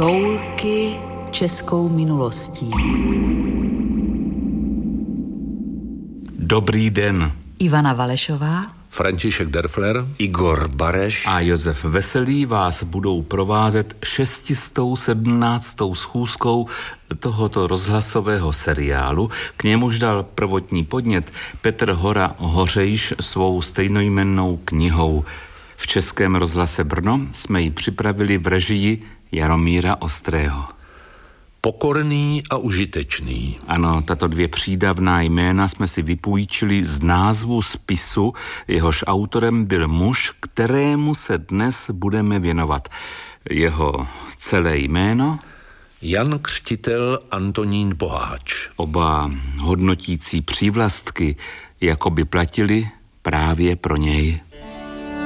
Toulky českou minulostí. Dobrý den. Ivana Valešová, František Derfler, Igor Bareš A Josef Veselý vás budou provázet 617. schůzkou tohoto rozhlasového seriálu. K němuž dal prvotní podnět Petr Hora Hořejš svou stejnojmennou knihou. V Českém rozhlase Brno jsme ji připravili v režii Jaromíra Ostrého. Pokorný a užitečný. Ano, tato dvě přídavná jména jsme si vypůjčili z názvu spisu, jehož autorem byl muž, kterému se dnes budeme věnovat. Jeho celé jméno? Jan Křtitel Antonín Boháč. Oba hodnotící přívlastky jako by platili právě pro něj.